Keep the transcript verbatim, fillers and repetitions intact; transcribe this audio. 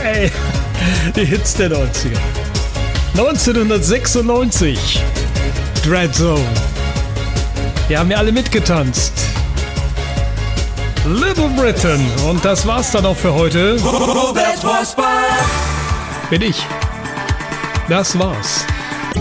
Ey, die Hits der neunziger. neunzehnhundertsechsundneunzig. Dread Zone. Wir haben ja alle mitgetanzt. Little Britain. Und das war's dann auch für heute. Bin ich. Das war's.